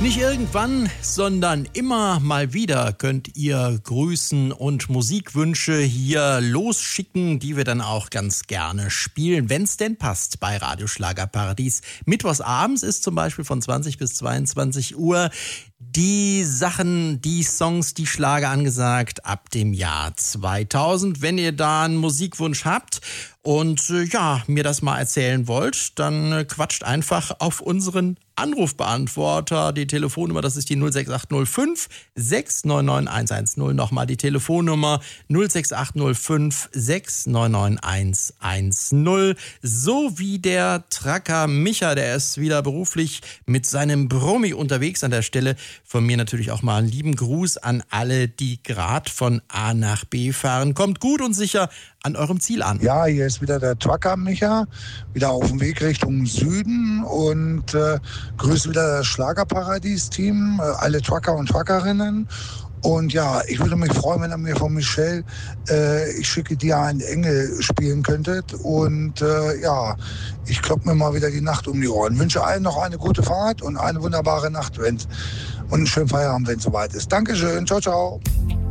Nicht irgendwann, sondern immer mal wieder könnt ihr Grüßen und Musikwünsche hier losschicken, die wir dann auch ganz gerne spielen, wenn es denn passt bei Radio Schlagerparadies. Mittwochs abends ist zum Beispiel von 20 bis 22 Uhr die Sachen, die Songs, die Schlager angesagt ab dem Jahr 2000. Wenn ihr da einen Musikwunsch habt und mir das mal erzählen wollt, dann quatscht einfach auf unseren Anrufbeantworter. Die Telefonnummer, das ist die 06805 699 110. Nochmal die Telefonnummer 06805 699 110. So wie der Tracker Micha, der ist wieder beruflich mit seinem Brummi unterwegs an der Stelle. Von mir natürlich auch mal einen lieben Gruß an alle, die gerade von A nach B fahren. Kommt gut und sicher an eurem Ziel an. Ja, hier ist wieder der Trucker Micha, wieder auf dem Weg Richtung Süden und grüße wieder das Schlagerparadies-Team, alle Trucker und Truckerinnen. Und ja, ich würde mich freuen, wenn ihr mir von Michelle ich schicke dir einen Engel spielen könntet. Und ich klopp mir mal wieder die Nacht um die Ohren. Wünsche allen noch eine gute Fahrt und eine wunderbare Nacht und einen schönen Feierabend, wenn es soweit ist. Dankeschön, ciao, ciao.